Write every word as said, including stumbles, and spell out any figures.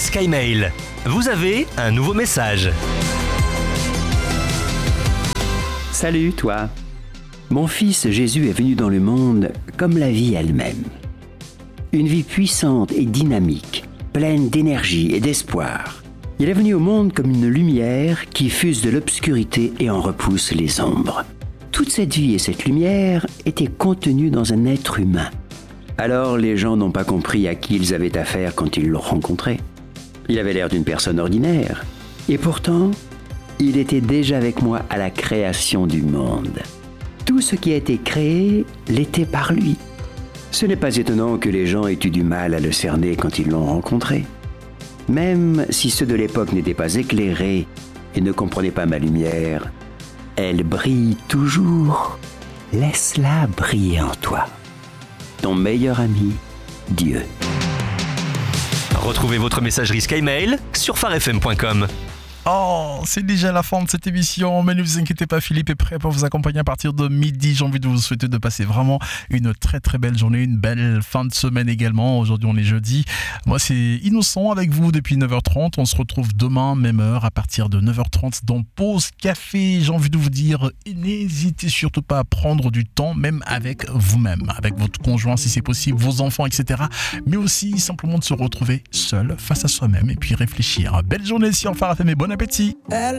SkyMail. Vous avez un nouveau message. Salut toi. Mon fils Jésus est venu dans le monde comme la vie elle-même. Une vie puissante et dynamique, pleine d'énergie et d'espoir. Il est venu au monde comme une lumière qui fuse de l'obscurité et en repousse les ombres. Toute cette vie et cette lumière étaient contenues dans un être humain. Alors les gens n'ont pas compris à qui ils avaient affaire quand ils l'ont rencontré. Il avait l'air d'une personne ordinaire. Et pourtant, il était déjà avec moi à la création du monde. Tout ce qui a été créé l'était par lui. Ce n'est pas étonnant que les gens aient eu du mal à le cerner quand ils l'ont rencontré. Même si ceux de l'époque n'étaient pas éclairés et ne comprenaient pas ma lumière, elle brille toujours. Laisse-la briller en toi. Ton meilleur ami, Dieu. Retrouvez votre messagerie SkyMail sur phare f m point com. Oh, c'est déjà la fin de cette émission, mais ne vous inquiétez pas, Philippe est prêt pour vous accompagner à partir de midi. J'ai envie de vous souhaiter de passer vraiment une très très belle journée, une belle fin de semaine également. Aujourd'hui on est jeudi, moi c'est Innocent avec vous depuis neuf heures trente. On se retrouve demain, même heure, à partir de neuf heures trente dans Pause Café. J'ai envie de vous dire, n'hésitez surtout pas à prendre du temps, même avec vous-même, avec votre conjoint si c'est possible, vos enfants, et cetera. Mais aussi simplement de se retrouver seul face à soi-même et puis réfléchir. Belle journée sur Phare F M et bon appétit. Elle